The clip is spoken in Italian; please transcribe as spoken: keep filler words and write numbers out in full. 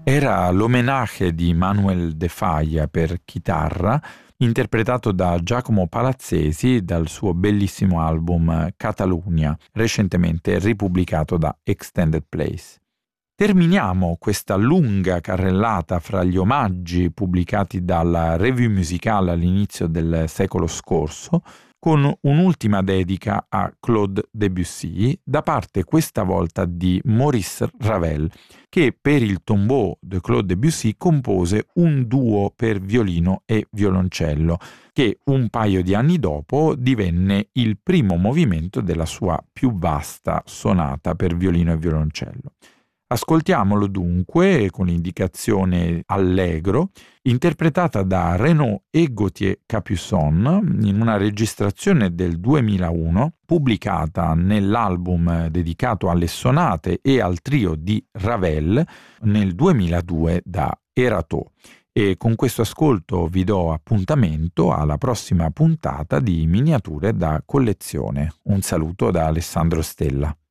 era l'Homenage di Manuel de Falla per chitarra, interpretato da Giacomo Palazzesi dal suo bellissimo album Catalunya, recentemente ripubblicato da Extended Plays. Terminiamo questa lunga carrellata fra gli omaggi pubblicati dalla Revue Musicale all'inizio del secolo scorso con un'ultima dedica a Claude Debussy da parte questa volta di Maurice Ravel, che per il Tombeau de Claude Debussy compose un duo per violino e violoncello, che un paio di anni dopo divenne il primo movimento della sua più vasta sonata per violino e violoncello. Ascoltiamolo dunque con l'indicazione Allegro, interpretata da Renaud e Gauthier Capuçon in una registrazione del duemilauno, pubblicata nell'album dedicato alle sonate e al trio di Ravel nel duemiladue da Erato. E con questo ascolto vi do appuntamento alla prossima puntata di Miniature da collezione. Un saluto da Alessandro Stella.